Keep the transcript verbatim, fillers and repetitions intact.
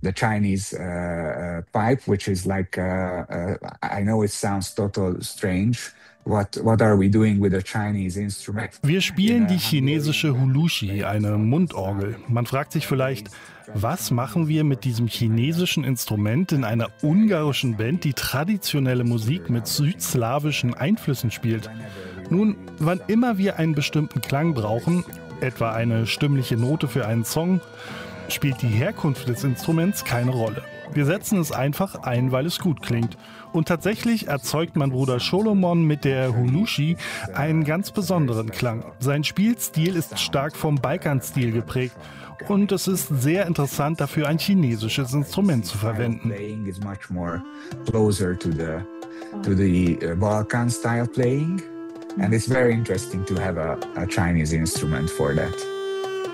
the Chinese uh, uh, pipe, which is like uh, uh, I know it sounds total strange. What what are we doing with a Chinese instrument? Wir In spielen die a chinesische Hungarian band, we Hulushi, play eine this on Mundorgel. Slavic Man fragt sich vielleicht, based was traditional machen wir music mit diesem from chinesischen Instrument in einer ungarischen Band, die traditionelle Musik mit südslawischen Einflüssen spielt? Nun, wann immer wir einen bestimmten Klang brauchen, etwa eine stimmliche Note für einen Song, spielt die Herkunft des Instruments keine Rolle. Wir setzen es einfach ein, weil es gut klingt. Und tatsächlich erzeugt mein Bruder Solomon mit der Hulushi einen ganz besonderen Klang. Sein Spielstil ist stark vom Balkanstil geprägt. Und es ist sehr interessant, dafür ein chinesisches Instrument zu verwenden. playing is much more closer to the to the uh, Balkan style playing, and it's very interesting to have a, a Chinese instrument for that.